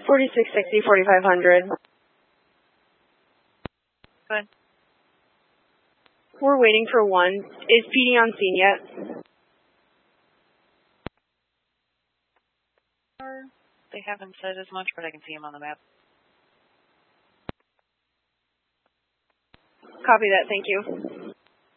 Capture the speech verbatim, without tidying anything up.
forty-six sixty, forty-five hundred. Good. We're waiting for one. Is P D on scene yet? They haven't said as much, but I can see him on the map. Copy that, thank you.